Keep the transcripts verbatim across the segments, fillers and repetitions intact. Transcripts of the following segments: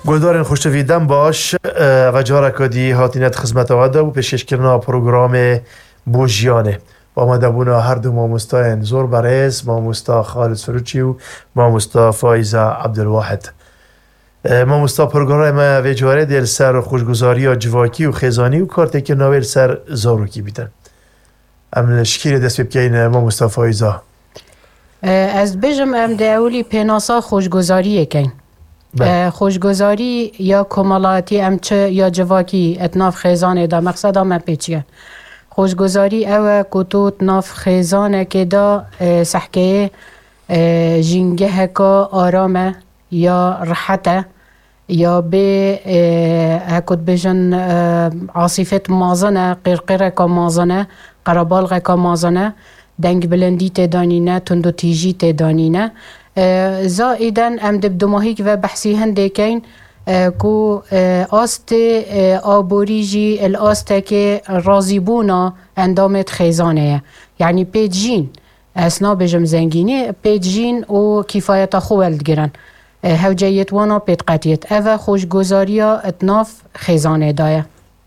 گلدارین خوشتویدن باش و جارا کدی هاتینت خدمت آده و پیشکش کردن پروگرام بوجیانه با مدبونا هر دو ماموستای زور برز ماموستا خالد سروچی و ماموستا فایزه عبدالواحد. ماموستا پروگرام و جواره دل سر خوشگذاری و جواکی و خیزانی و کارتی که نویل سر زاروکی بیتن. ام شکیر دست بکین ماموستا فایزه. از بجم ام داولی پناسا خوشگذاری کن. خوشگذاری یا کمالاتی ام چه یا جواکی اتناف خیزانه دا مقصد هم پیچیه. خوشگذاری او کتوت ناف خیزانه که دا سحکه جنگه که آرامه یا راحته یا به هکت بجن عاصفت مازنه قرقره که مازنه قربالغه که مازنه دنگ بلندی تدانینه تندو تیجی تدانینه زائدا ام دبدماهیک و بحثی هنده کین کو آست آبوریجی الاسته که رازیبونا اندامت خیزانه یعنی پیجین اسنا بجم زنگینی پیجین و کفایت خوالد گرن هوجیت وانا پیت قطیت اوه خوشگذاریا اتناف خیزانه دایه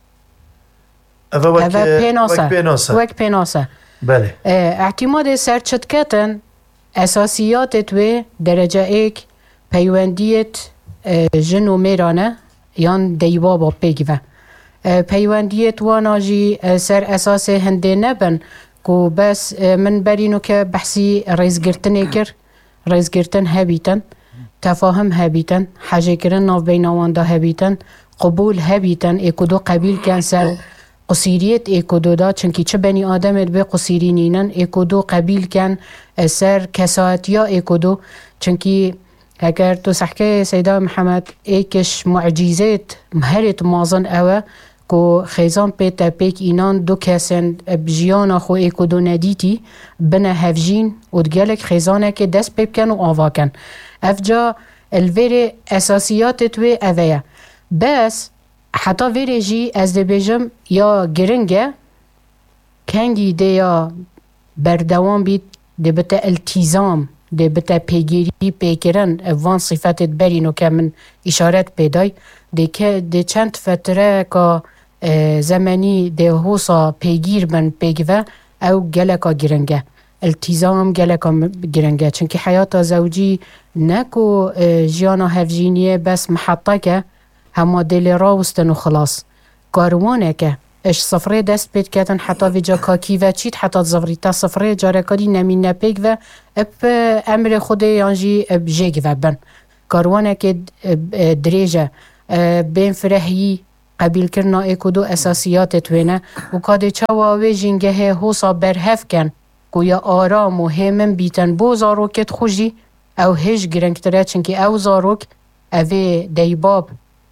اوه پیناسه وک پیناسه بله اعتماد سرچتکتن اساسیات توی درجه ایک پیوندیت جن و میرانه یان دیوا با پیگوه پیوندیت واناجی سر اساس هنده نبن کو بس من برینو که بحثی ریزگرتنه کر ریزگرتن هبیتن تفاهم هبیتن حاجه کرن ناف بینوان دا هبیتن قبول هبیتن ایکودو قبیل کن سر قصیریت ایکودو دا چنکی چه بنی آدمت به قصیری نینن ایکودو قبیل کن سر کساتیا ایکودو چنکی اگر تو سحکه سیدا محمد ایکش معجزات مهرت مازن اوه کو خیزان پیتا پیک اینان دو کسن بجیانا خو ایکودو ندیتی بنا هفجین و دگلک خیزانه که دست پیب کن و آوا کن افجا الویر اساسیات توی اوه بس حتی ویره جی از ده بجم یا گرنگه کنگی ده یا بردوان بید ده بتا التیزام ده بتا پیگیری پیگیرن وان صفتت برینو که من اشارت پیدای ده که ده چند فتره که زمانی ده حوصا پیگیر من پیگوه او گلکا گرنگه التزام گلکا گرنگه چونکه حیات زوجی نکو جیانا هفجینیه بس محطه که همه دل راوستن و خلاص کاروانه که اش صفره دست بید کتن حتی وی جا کاکی و چید حتی زفری تا صفره جارکاری نمین نپیگ و اب امر خود یانجی اب جیگ و بن کاروانه که دریجه بین فرحی قبیل کرنا ایکودو اساسیات توینه و کاده چواوی جنگه حوصا برهف کن که یا آرام و همم بیتن بو زاروکت خوشی او هش گرنگتره چنکه او زاروک اوی دیباب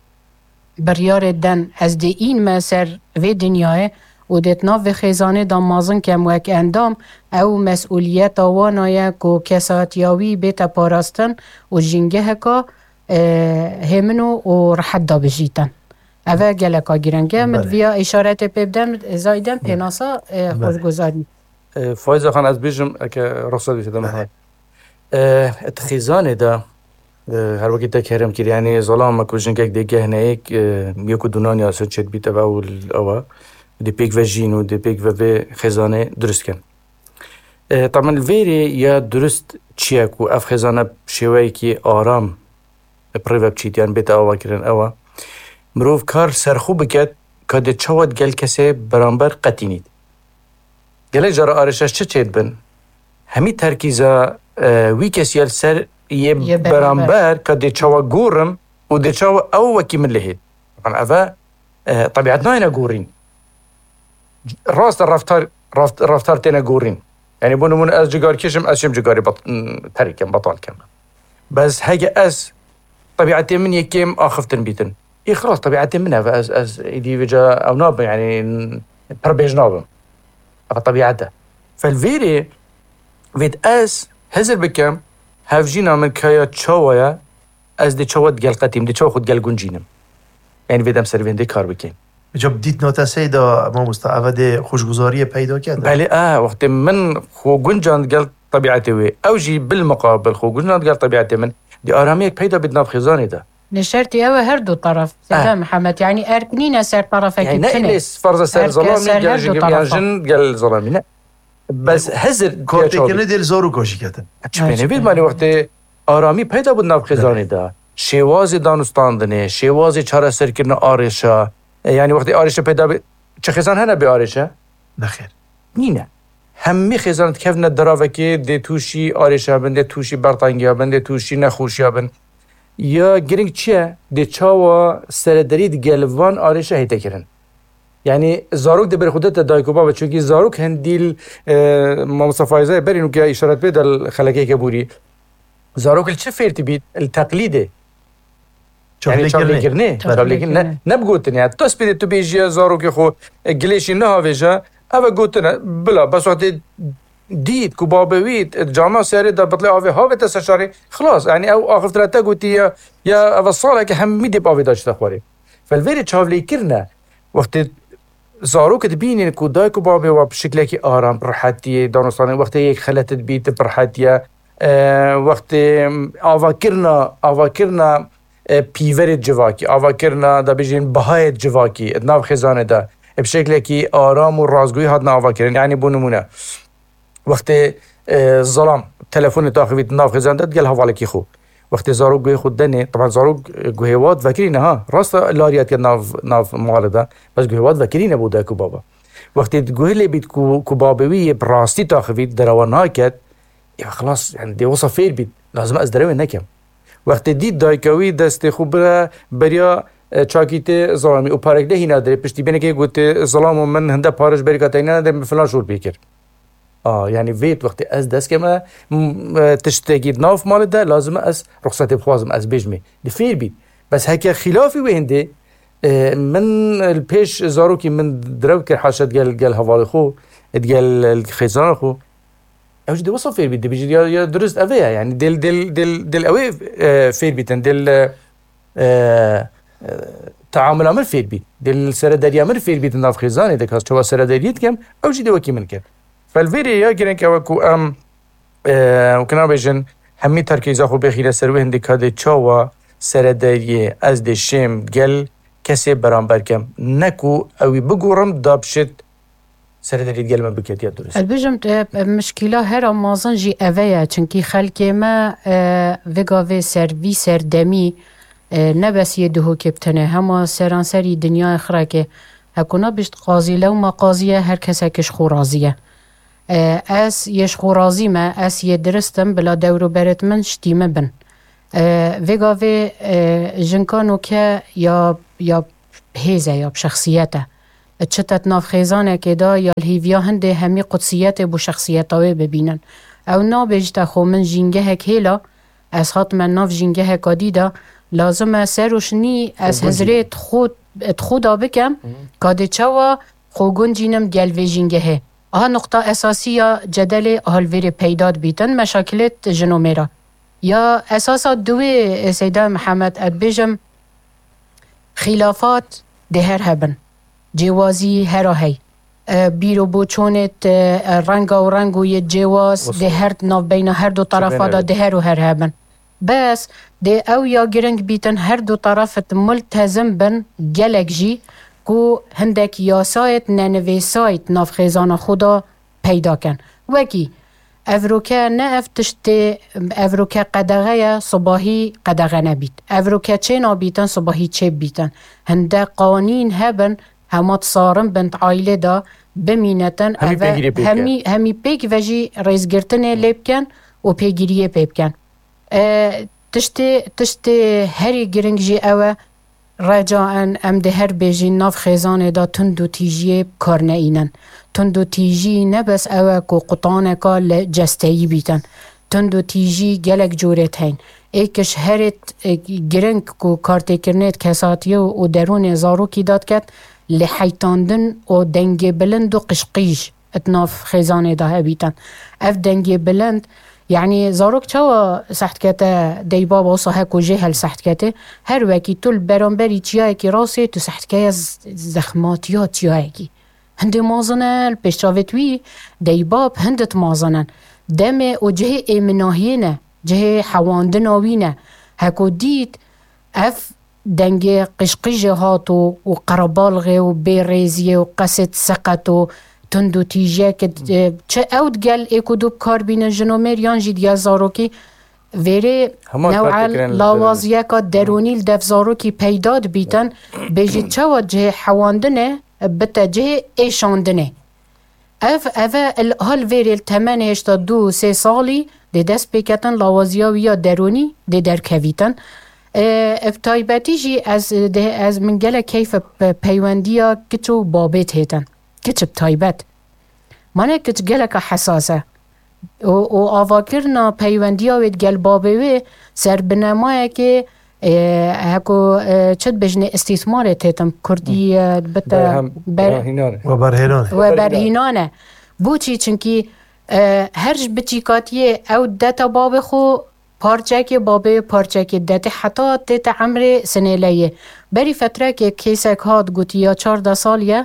بریار دن از دی این مسر و دنیای و دیت ناو خیزانه دامازن که موک اندام او مسئولیت آوانای که کساتیاوی بیتا پاراستن و جنگه که همنو و رحت دا بجیتن اوه گلکا گیرنگه مدویا اشارت پیبدن زایدن پیناسا خوشگذاری فایزه خان از بیجم که رخصت بیشتم های اتخیزانه دا هر وقت تکرم کردی یعنی ظلام مکوشن که دیگه نه یک یکو دونانی آسان چت بیت و اول آوا دی پیک و جینو دی پیک و به خزانه درست کن. طبعا الویری یا درست چیه کو اف خزانه شوی کی آرام پریوب چیت یعنی بیت آوا کردن آوا مروف کار سرخو بکت که دی چواد گل کسی برانبر قطینید. گله جرا آرشش چه چید بن؟ همی ترکیزا وی کسی سر یه برانبر که دی چوا گورم و دی چوا او وکی من لهید طبعا اوه طبیعتنا اینا گورین راست رفتار رفت رفتار تینا گورین یعنی بونو من از جگار کشم از شم جگاری بط... تریکم بطال کم بس هگه از طبیعتی من یکیم آخفتن بیتن ای خلاص طبیعتی من اوه از از ایدی وجا او نابم یعنی پربیج نابم اوه طبیعته فالویری وید از هزر بکم هفجینا من کایا چاوایا از دی چاوات گل قتیم دی چاو خود گل گنجینم یعنی ویدم سروین دی کار بکن جب دیت نوتاسه دا ما مستعوده خوشگذاری پیدا کرده بله اه وقتی من خو گنجان گل طبیعتی وی او جی بالمقابل خو گنجان گل طبیعتی من دی آرامی یک پیدا بدناب خیزانی دا نشرتي أو هردو طرف سيدا آه. محمد يعني أركنين سر طرفك يعني بتنه نقلس فرض سر أركا ظلامي سر قال هردو جن طرفا. جن قال ظلامي لا بس هزر کارتکرنه دل زارو کاشی کتن چپینه بید مالی وقتی آرامی پیدا بود ناف خزانی دا شواز دانستاندنه شواز چاره سر کردن آرشا یعنی وقتی آرشا پیدا بید چه خزان هنه به آرشا؟ نخیر نینه همی خزانت کفنه دراوه که ده توشی آرشا بن ده توشی برطانگی بن ده توشی نخوشی بن یا گرنگ چیه؟ ده چاوا سردری ده گلوان آرشا هیته کرن یعنی زاروک ده بر خودت دایکو بابا چونکی زاروک هندیل ما مصطفایزه برینو که اشارت بید الخلقه که بوری زاروک چه فیرتی بید التقلیده يعني چاولی کرنه چاولی کرنه نبگوتن يعني تو سپیده تو بیجی زاروک خو گلیشی نه هاویجا اوه گوتن بلا بس وقتی دید کو بابوید جامعه سیاری دا بطلی آوه هاوه تسشاری خلاص يعني او آخر تلتا گوتی یا یا اوه صالح که همی دیب آوه داشته خواری فالویری چاولی کرنه وقتی زاروک دبینین کو دایکو بابه و بشکلی که آرام راحتی دانستانی وقتی یک خلت بیت براحتیه وقتی آوا کرنا آوا کرنا پیور جواکی آوا کرنا دا بیجین بهای جواکی ادناف خزانه دا بشکلی که آرام و رازگویی هاتنا آوا کرن یعنی بونمونه وقتی ظلام تلفون تاخوید ناف خزانه دا دگل حواله کی خو وقتی زاروک گوی خود دنه طبعا زاروک گویوات وکرینه ها راست لاریات که ناف ناف مالده بس گویوات وکرینه بوده کو بابا وقتی گوی لبید کو کو بابوی براستی تاخوید دروانها کد یا خلاص يعني دي وصف فير بيت لازم أزدروي نكم وقت دي دايكوي دست خبرة بريا چاكيت ظلامي وبارك ده هنا دري پشتي بينه كي قلت ظلام من هنده پارش بريكا تينا ده فلان شور بيكر آه يعني فيت وقت أز دست كما تشتاقيد ناف مال ده لازم أز رخصتي بخوازم أز بيجمي دي فير بيت بس هكا خلافي وهنده من البيش زاروكي من دروكر حاشد قال قال هوالي خو قال الخزان خو اوج دي وصل فير بيت بيجي يا درست اويا يعني دل دل دل دل اوي فير بيتن دل تعامل عمل فير بيت دل سرداري عمل فير بيت ناف خزانه دك هاس تو سرداريت كم اوج دي وكي من كده فالفيري يا جرين كوكو ام وكنا بيجن همي تركيز اخو بخير سروي هندك هذا تشوا سرداري از دي شيم گل كسي برامبر كم نكو اوي بگورم دابشت سرداري گل ما بكيت يا درست البجم مشكلة هر مازن جي اويا چنكي خلقي ما وگاوه سروي سردمي نبس يدهو كبتنه هما سرانسري دنيا اخراكي هكونا بشت قاضي لو ما قاضية هر كساكش خورازية اس يش خورازي ما اس يدرستم بلا دورو برت من شتيمه بن وگاوه جنكانو كا يا يا هيزه يا بشخصيته اتشتت ناف خيزانه كدا يا الهيفيا هنده همي قدسيات بو شخصيتاوه ببينن او نا بجتا خو من جنگه هيلا از هات من ناف جنگه كاديدا لازم سروشني از هزريت خود خدا بكم كاده چوا خو گنجينم گلوه جنگه اه نقطة اساسية جدل هالوير پیداد بيتن مشاكلت جنوميرا يا اساسا دوي سيدا محمد ادبجم خلافات دهر هبن جوازی هر هی بیرو بوچونت رنگ و رنگ و یه جواز ده هر ناف بین هر دو طرفا دا ده هر و هر هبن بس ده او یا گرنگ بیتن هر دو طرفت ملتزم بن گلک جی کو هندک یاسایت ننویسایت ناف خیزان خدا پیدا کن وکی افروکه نه افتشت افروکه قدغه صباحی قدغه نبید افروکه چه نابیتن صباحی چه بیتن هنده قوانین هبن همات صارم بنت عائله دا بمینتن همی همی پیک وجی ریزگرتنه لیبکن و پیگیریه پیبکن تشتی تشتی هری گرنگجی اوه رجاءن ام ده هر بیجی ناف خیزانه دا تندو تیجیه کار نینن تندو تیجی نبس اوه کو قطانه که لجستهی بیتن تندو تیجی گلک جورت هین ایکش هرت گرنگ کو کارتی کرنید کساتیه و درون زاروکی داد کد لحيتاندن و دنگ بلند و قشقيش اتناف خيزانه ده هبيتن اف دنگ بلند يعني زاروك چوا سحت كتا دي بابا وصاحكو جهل سحت كتا هر وكي تول برانبري تياكي راسي تو سحت كيا زخماتيات تياكي هند مازنن البشتاوتوي دي باب هندت مازنن دم و جه امناهينه جه حواندناوينه هكو ديت اف دنگ قشقیج هات و قربالغه و بیریزیه و قصد سقط و تندو تیجه که چه اود گل ایکو دو کار بین جنومیر یان جید یا زاروکی ویره نوع لاوازیه که درونی دف زاروکی پیداد بیتن بجید چه وجه حواندنه بتا جه ایشاندنه اف اف هل ویره التمنهش تا دو سه سالی ده دست بکتن لاوازیه ویا درونی ده درکویتن افتایبتی جی از ده از من گله کیف پیوندیا کتو بابت هیتن کتو بتایبت منه کت گله که حساسه و آواکرنا پیوندیا وید گل بابه وی سر بنمایه که هکو چد بجنه استثمارت هیتن کردی بتا برهینانه و برهینانه و برهینانه بوچی چنکی هرج بتیکاتیه او دتا باب خو پارچه که بابه پارچه که دته حتی دته عمر سنه لیه بری فتره که کیسک هاد گوتی یا چارده سالیه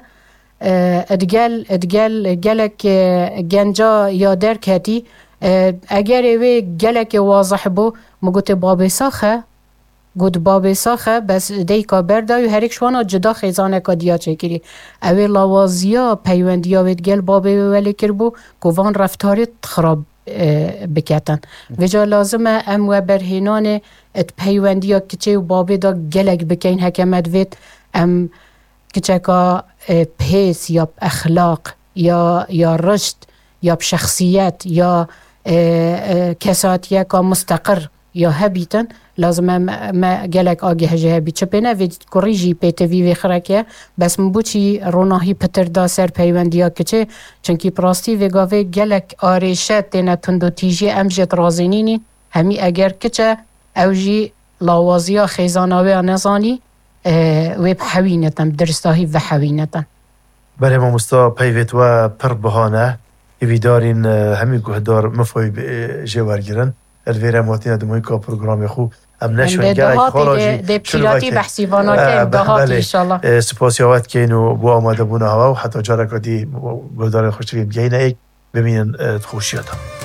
ادگل ادگل گلک گنجا یا در کتی اگر اوی گلک واضح بو مگوت بابه ساخه گوت بابه ساخه بس دیکا بردای هر یک شوانا جدا خیزانه که دیا چکری اوی لاوازیا پیوندیا وید گل بابه ولی کربو گوان رفتارت خراب بکتن وجا لازمه ام و برهنان ات پیوندیا کچه و بابه دا گلک بکین حکمت وید ام کچه که پیس یا اخلاق یا یا رشد یا شخصیت یا کساتیه که مستقر یا هبیتن لازمه ما گلک آگه جه هبی چه پینه وید کریجی پیتوی و خرکه بس مبوچی روناهی پتر دا سر پیوندیا کچه چنکی پراستی وگاوه گلک آریشت تینه تندو تیجی امجد رازینینی همی اگر کچه اوجی لاوازیا خیزاناوه نزانی و بحوینتن درستاهی و حوینتن بله ما مستا پیوت و پر بهانه ایویدارین همی گهدار مفوی جوارگیرن الویره مواتین دموی که پروگرام خو ام نشون گره خالاجی ده پیراتی بحثی وانا که دهاتی انشالله سپاسیاوت که اینو بو آماده بونه هوا و حتی جارکا دی گهدار خوشترین گینه ایک ببینن خوشیاتا